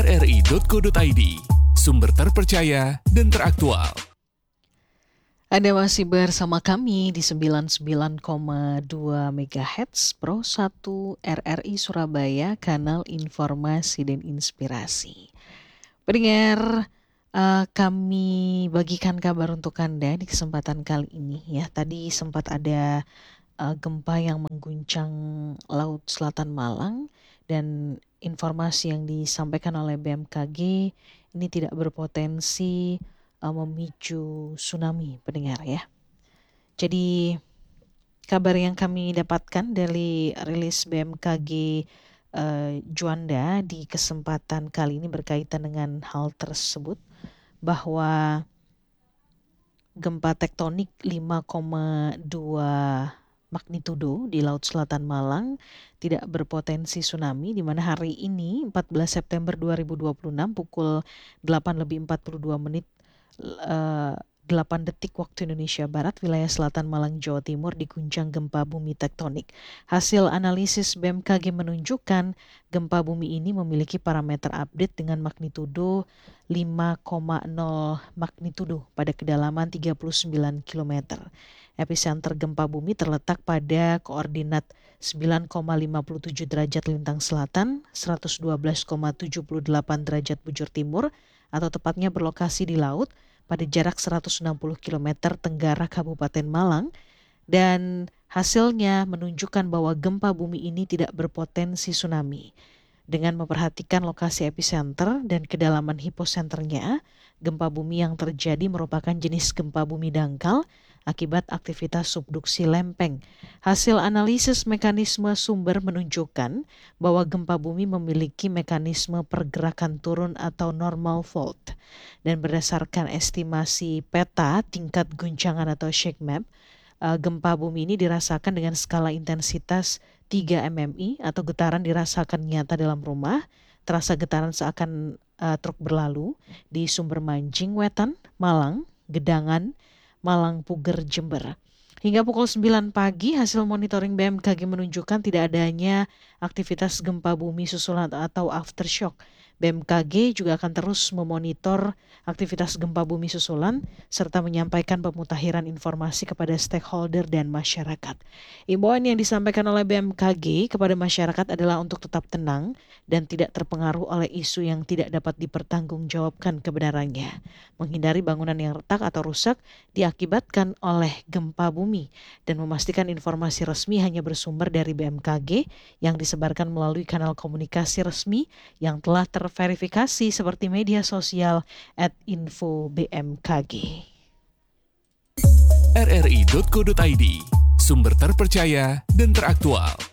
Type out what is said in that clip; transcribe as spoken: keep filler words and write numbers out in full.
r r i dot co dot i d, sumber terpercaya dan teraktual. Anda masih bersama kami di sembilan puluh sembilan koma dua megahertz Pro satu R R I Surabaya, kanal informasi dan inspirasi. Pendengar, uh, kami bagikan kabar untuk Anda di kesempatan kali ini ya. Tadi sempat ada uh, gempa yang mengguncang Laut Selatan Malang, dan informasi yang disampaikan oleh B M K G ini tidak berpotensi uh, memicu tsunami, pendengar ya. Jadi kabar yang kami dapatkan dari rilis B M K G uh, Juanda di kesempatan kali ini berkaitan dengan hal tersebut, bahwa gempa tektonik lima koma dua magnitudo di Laut Selatan Malang tidak berpotensi tsunami, di mana hari ini empat belas September dua ribu dua puluh enam pukul delapan lebih empat puluh dua menit uh, delapan detik waktu Indonesia Barat, wilayah selatan Malang, Jawa Timur diguncang gempa bumi tektonik. Hasil analisis B M K G menunjukkan gempa bumi ini memiliki parameter update dengan magnitudo lima koma nol magnitudo pada kedalaman tiga puluh sembilan kilometer. Epicenter gempa bumi terletak pada koordinat sembilan koma lima tujuh derajat lintang selatan, seratus dua belas koma tujuh delapan derajat bujur timur, atau tepatnya berlokasi di laut pada jarak seratus enam puluh kilometer tenggara Kabupaten Malang, dan hasilnya menunjukkan bahwa gempa bumi ini tidak berpotensi tsunami. Dengan memperhatikan lokasi epicenter dan kedalaman hiposenternya, gempa bumi yang terjadi merupakan jenis gempa bumi dangkal akibat aktivitas subduksi lempeng. Hasil analisis mekanisme sumber menunjukkan bahwa gempa bumi memiliki mekanisme pergerakan turun atau normal fault. Dan berdasarkan estimasi peta tingkat guncangan atau shake map, uh, gempa bumi ini dirasakan dengan skala intensitas tiga milimeter atau getaran dirasakan nyata dalam rumah, terasa getaran seakan uh, truk berlalu di Sumber Manjing Wetan, Malang, Gedangan, Malang Puger, Jember. Hingga pukul sembilan pagi, hasil monitoring B M K G menunjukkan tidak adanya aktivitas gempa bumi susulan atau aftershock. B M K G juga akan terus memonitor aktivitas gempa bumi susulan serta menyampaikan pemutakhiran informasi kepada stakeholder dan masyarakat. Imbauan yang disampaikan oleh B M K G kepada masyarakat adalah untuk tetap tenang dan tidak terpengaruh oleh isu yang tidak dapat dipertanggungjawabkan kebenarannya. Menghindari bangunan yang retak atau rusak diakibatkan oleh gempa bumi, dan memastikan informasi resmi hanya bersumber dari B M K G yang disebarkan melalui kanal komunikasi resmi yang telah terverifikasi seperti media sosial at info B M K G. r r i dot co dot i d, sumber terpercaya dan teraktual.